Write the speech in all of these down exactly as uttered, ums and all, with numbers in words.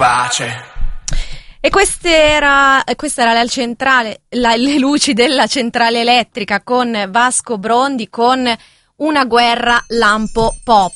pace. E questa era, questa era la centrale, la, le luci della centrale elettrica con Vasco Brondi con Una guerra lampo pop.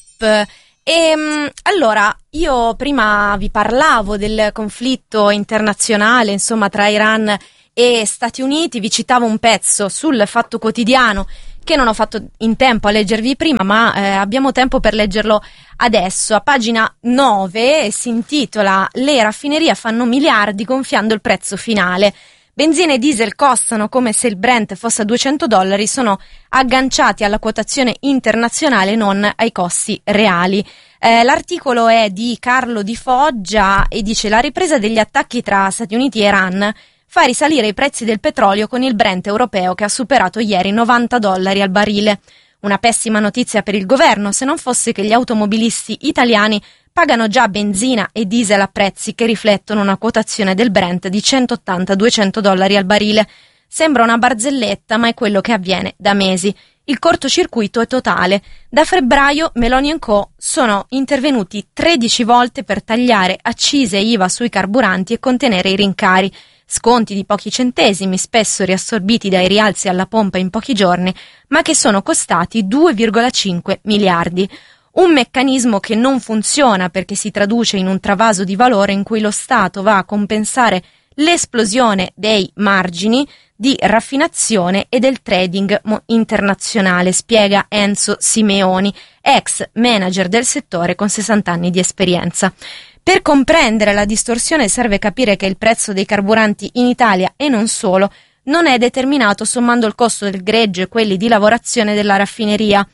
E allora io prima vi parlavo del conflitto internazionale, insomma, tra Iran e Stati Uniti, vi citavo un pezzo sul Fatto Quotidiano che non ho fatto in tempo a leggervi prima, ma eh, abbiamo tempo per leggerlo adesso. A pagina nove si intitola "Le raffinerie fanno miliardi gonfiando il prezzo finale. Benzina e diesel costano come se il Brent fosse a duecento dollari, sono agganciati alla quotazione internazionale, non ai costi reali". Eh, l'articolo è di Carlo Di Foggia e dice: la ripresa degli attacchi tra Stati Uniti e Iran fa risalire i prezzi del petrolio con il Brent europeo che ha superato ieri novanta dollari al barile. Una pessima notizia per il governo, se non fosse che gli automobilisti italiani pagano già benzina e diesel a prezzi che riflettono una quotazione del Brent di centottanta duecento dollari al barile. Sembra una barzelletta, ma è quello che avviene da mesi. Il cortocircuito è totale. Da febbraio Meloni and Co. sono intervenuti tredici volte per tagliare accise e I V A sui carburanti e contenere i rincari. Sconti di pochi centesimi, spesso riassorbiti dai rialzi alla pompa in pochi giorni, ma che sono costati due virgola cinque miliardi. Un meccanismo che non funziona perché si traduce in un travaso di valore in cui lo Stato va a compensare l'esplosione dei margini di raffinazione e del trading internazionale, spiega Enzo Simeoni, ex manager del settore con sessanta anni di esperienza. Per comprendere la distorsione serve capire che il prezzo dei carburanti in Italia, e non solo, non è determinato sommando il costo del greggio e quelli di lavorazione della raffineria,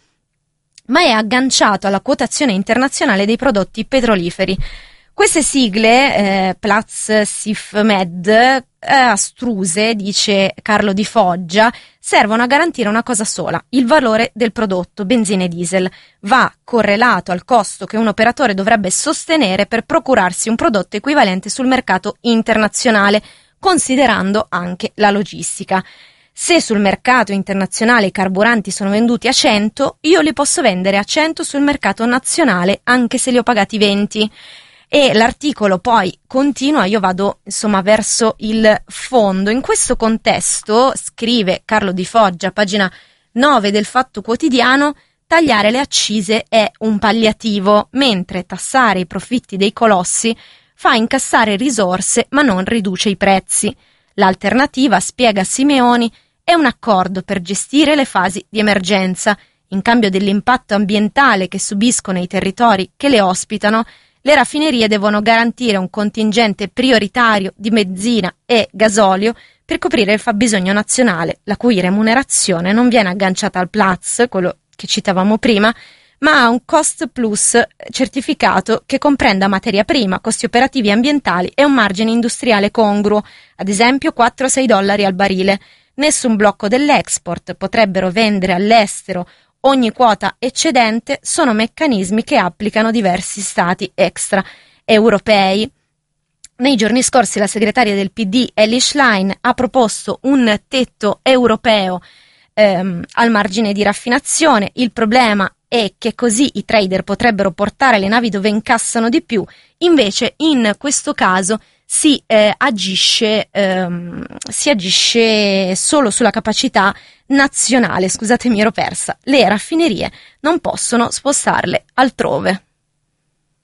ma è agganciato alla quotazione internazionale dei prodotti petroliferi. Queste sigle, eh, Platts, Sif Med, eh, astruse, dice Carlo Di Foggia, servono a garantire una cosa sola: il valore del prodotto, benzina e diesel. Va correlato al costo che un operatore dovrebbe sostenere per procurarsi un prodotto equivalente sul mercato internazionale, considerando anche la logistica. Se sul mercato internazionale i carburanti sono venduti a cento, io li posso vendere a cento sul mercato nazionale, anche se li ho pagati venti. E l'articolo poi continua, io vado insomma verso il fondo. In questo contesto, scrive Carlo Di Foggia, pagina nove del Fatto Quotidiano, tagliare le accise è un palliativo, mentre tassare i profitti dei colossi fa incassare risorse ma non riduce i prezzi. L'alternativa, spiega Simeoni, è un accordo per gestire le fasi di emergenza. In cambio dell'impatto ambientale che subiscono i territori che le ospitano, le raffinerie devono garantire un contingente prioritario di benzina e gasolio per coprire il fabbisogno nazionale, la cui remunerazione non viene agganciata al Platts, quello che citavamo prima, ma a un cost plus certificato che comprenda materia prima, costi operativi e ambientali e un margine industriale congruo, ad esempio quattro sei dollari al barile. Nessun blocco dell'export, potrebbero vendere all'estero ogni quota eccedente, sono meccanismi che applicano diversi stati extra europei. Nei giorni scorsi la segretaria del P D, Elly Schlein, ha proposto un tetto europeo ehm, al margine di raffinazione. Il problema è che così i trader potrebbero portare le navi dove incassano di più, invece in questo caso si eh, agisce ehm, si agisce solo sulla capacità nazionale. Scusatemi, ero persa. Le raffinerie non possono spostarle altrove.